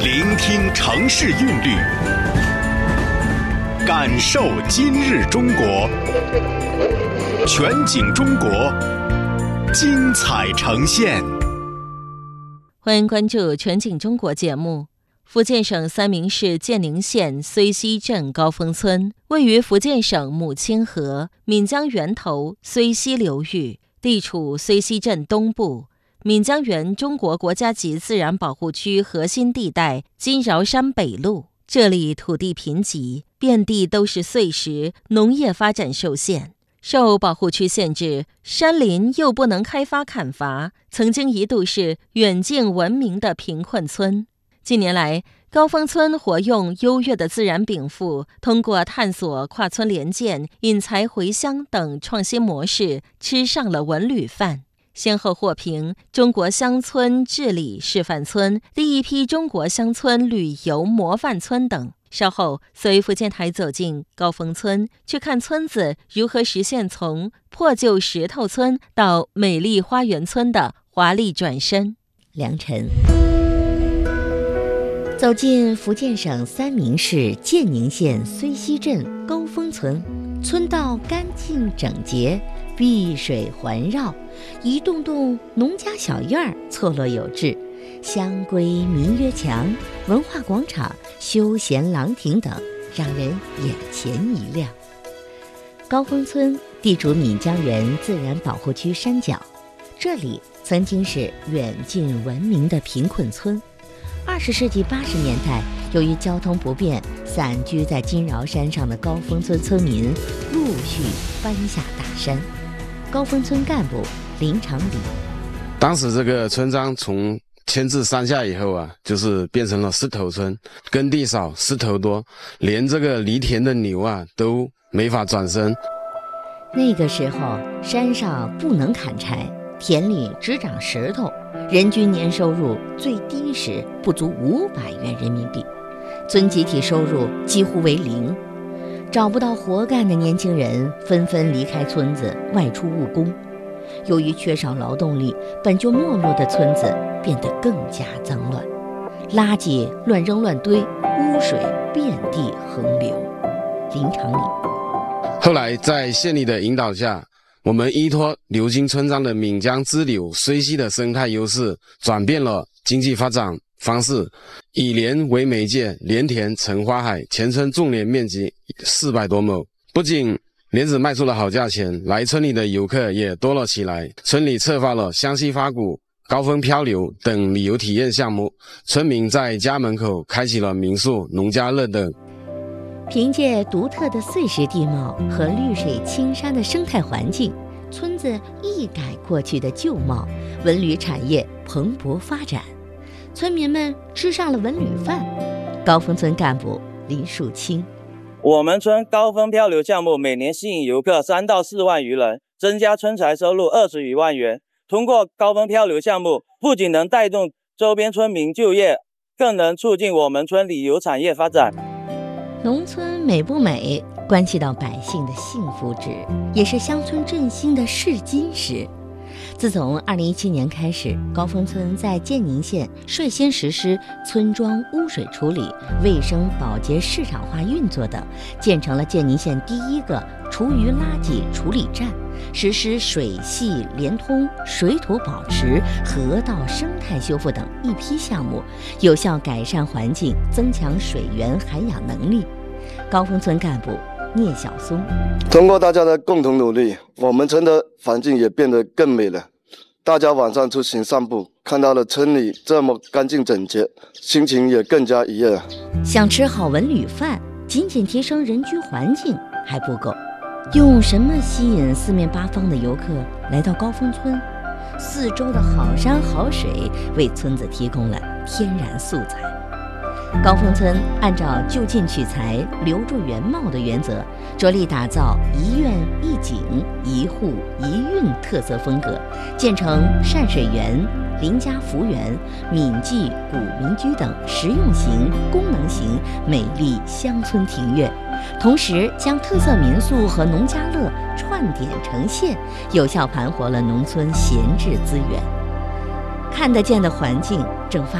聆听城市韵律，感受今日中国，全景中国，精彩呈现。 欢迎关注全景中国节目。福建省三明市建宁县睢溪镇高峰村位于福建省母亲河闽江源头睢溪流域，地处睢溪镇东部，闽江源中国国家级自然保护区核心地带金饶山北麓。这里土地贫瘠，遍地都是碎石，农业发展受限。受保护区限制，山林又不能开发砍伐，曾经一度是远近闻名的贫困村。近年来，高峰村活用优越的自然禀赋，通过探索跨村联建、引才回乡等创新模式，吃上了文旅饭，先后获评中国乡村治理示范村、第一批中国乡村旅游模范村等。稍后随福建台走进高峰村，去看村子如何实现从破旧石头村到美丽花园村的华丽转身。 良辰走进福建省三明市建宁县睢溪镇高峰村，村道干净整洁，碧水环绕，一栋栋农家小院儿错落有致，香闺民约墙、文化广场、休闲廊亭等，让人眼前一亮。高峰村地处闽江源自然保护区山脚，这里曾经是远近闻名的贫困村。20世纪80年代，由于交通不便，散居在金饶山上的高峰村村民陆续搬下大山。高峰村干部林长礼， 当时这个村庄从迁至山下以后啊，就是变成了石头村，耕地少，石头多，连这个犁田的牛啊都没法转身。 那个时候山上不能砍柴，田里只长石头，人均年收入最低时不足500元人民币，村集体收入几乎为零。找不到活干的年轻人纷纷离开村子外出务工。由于缺少劳动力，本就没落的村子变得更加脏乱，垃圾乱扔乱堆，污水遍地横流。林长礼后来在县里的引导下，我们依托流经村庄的闽江支流睢溪的生态优势，转变了经济发展方式，以莲为媒介，莲田成花海，全村种莲面积400多亩。不仅莲子卖出了好价钱，来村里的游客也多了起来。村里策划了湘西发谷、高峰漂流等旅游体验项目，村民在家门口开启了民宿、农家乐等。 凭借独特的碎石地貌和绿水青山的生态环境，村子一改过去的旧貌，文旅产业蓬勃发展，村民们吃上了文旅饭。高峰村干部林树清， 我们村高峰漂流项目每年吸引游客3到4万余人，增加村财收入20余万元。通过高峰漂流项目，不仅能带动周边村民就业，更能促进我们村旅游产业发展。 农村美不美，关系到百姓的幸福值，也是乡村振兴的试金石。自从2017年开始，高峰村在建宁县率先实施村庄污水处理、卫生保洁市场化运作等，建成了建宁县第一个厨余垃圾处理站，实施水系连通、水土保持、河道生态修复等一批项目，有效改善环境，增强水源涵养能力。高峰村干部聂小松， 通过大家的共同努力，我们村的环境也变得更美了。大家晚上出行散步，看到了村里这么干净整洁，心情也更加愉悦了。 想吃好文旅饭，仅仅提升人居环境还不够，用什么吸引四面八方的游客来到高峰村？四周的好山好水为村子提供了天然素材。高峰村按照就近取材、留住原貌的原则，着力打造一院一景、一户一韵特色风格，建成善水园、林家福园、闽记古民居等实用型、功能型美丽乡村庭院，同时将特色民宿和农家乐串点成线，有效盘活了农村闲置资源。看得见的环境正发